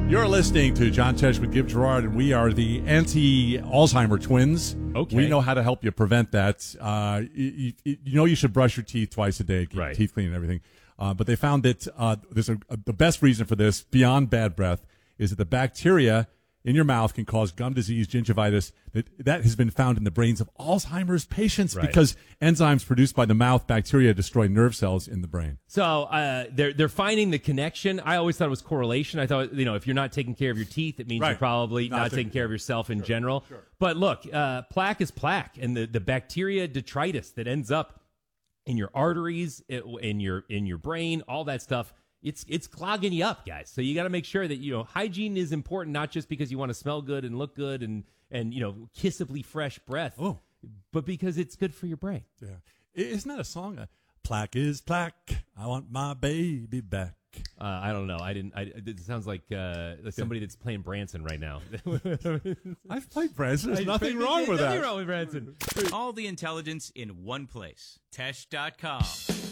You're listening to John Tesh with Give Gerard, and we are the anti-Alzheimer twins. Okay. We know how to help you prevent that. You know you should brush your teeth twice a day, keep your Right. teeth clean and everything. But they found that the best reason for this, beyond bad breath, is that the bacteria in your mouth can cause gum disease, gingivitis. That has been found in the brains of Alzheimer's patients Right. because enzymes produced by the mouth bacteria destroy nerve cells in the brain. So they're finding the connection. I always thought it was correlation. I thought, if you're not taking care of your teeth, it means Right. you're probably Not not taking taking care of yourself in Sure, general. sure. But look, plaque is plaque, and the bacteria detritus that ends up in your arteries, in your brain, all that stuff. It's clogging you up, guys. So you got to make sure that hygiene is important, not just because you want to smell good and look good and kissably fresh breath, but because it's good for your brain. Yeah, isn't that a song? Plaque is plaque. I want my baby back. I don't know. It sounds like somebody that's playing Branson right now. I've played Branson. There's nothing wrong with that. Nothing wrong with Branson. All the intelligence in one place. Tesh.com.